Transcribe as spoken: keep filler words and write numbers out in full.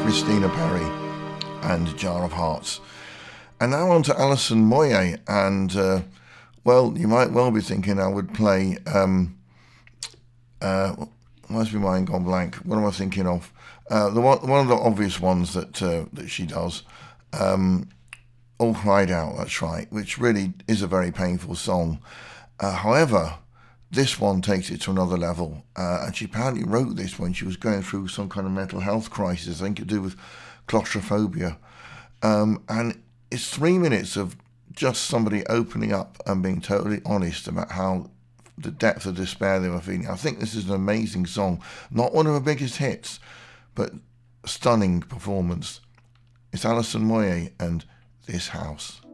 Christina Perri and Jar of Hearts. And now on to Alison Moyet, and uh, well, you might well be thinking I would play, um, uh, why has my mind gone blank? What am I thinking of? Uh, the one, one of the obvious ones that uh, that she does, um, All Cried Out, that's right, which really is a very painful song. Uh, however, this one takes it to another level, uh, and she apparently wrote this when she was going through some kind of mental health crisis, I think to do with claustrophobia. Um, and it's three minutes of just somebody opening up and being totally honest about how the depth of despair they were feeling. I think this is an amazing song, not one of her biggest hits, but stunning performance. It's Alison Moyet and This House.